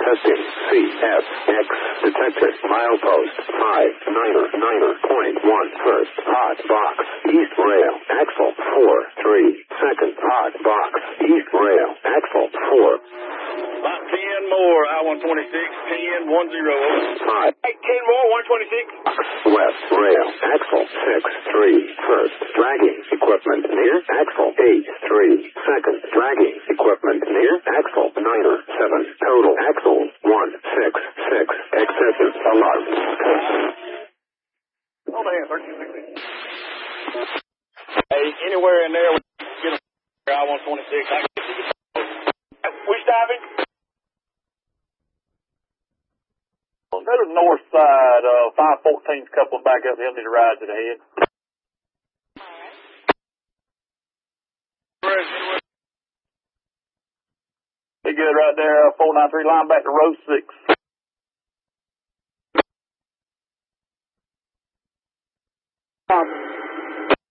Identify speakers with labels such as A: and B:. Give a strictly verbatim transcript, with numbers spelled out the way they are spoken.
A: Testing. C F X. Detected. Milepost. five niner niner point one. First. Hot box. East rail. Axle. four three. Second. Hot box. East rail. Axle. four.
B: About ten more. I one twenty-six. ten. one zero.
A: five.
B: Hey, ten more. one twenty-six.
A: West rail. Axle. six three. First. Dragging equipment near. Axle. eight three. Second. Dragging equipment near. Axle. niner seven. Total. Axle. one six six. Excessive alarm.
B: Hold on, thirteen sixty. Hey, anywhere in there, get a I one twenty-six. I can get you. Which diving? Go to the north side. Uh, five fourteen's coupling back up. He'll need a ride to the head. Be good right there. four nine three line back to row six. Um,